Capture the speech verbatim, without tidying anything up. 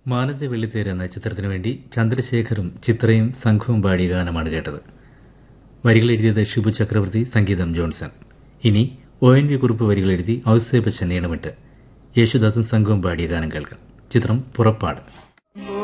മാനത്തെ വെള്ളിത്തേര് എന്ന ചിത്രത്തിനു വേണ്ടി ചന്ദ്രശേഖറും ചിത്രയും സംഘവും പാടിയ ഗാനമാണ് കേട്ടത്. വരികൾ എഴുതിയത് ഷിബു ചക്രവർത്തി, സംഗീതം ജോൺസൺ. ഇനി ഒ എൻ വി കുറിപ്പ് വരികൾ എഴുതി ഔസേപ്പച്ചൻ ഈണമിട്ട് യേശുദാസും സംഘവും പാടിയ ഗാനം കേൾക്കാം. ചിത്രം പുറപ്പാട്.